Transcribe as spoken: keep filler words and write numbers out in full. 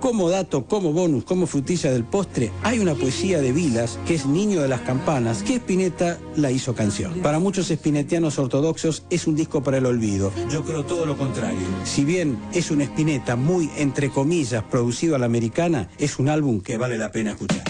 como dato, como bonus, como frutilla del postre, hay una poesía de Vilas, que es Niño de las Campanas, que Spinetta la hizo canción. Para muchos spinettianos ortodoxos es un disco para el olvido. Yo creo todo lo contrario. Si bien es un Spinetta muy, entre comillas, producido a la americana, es un álbum que vale la pena escuchar.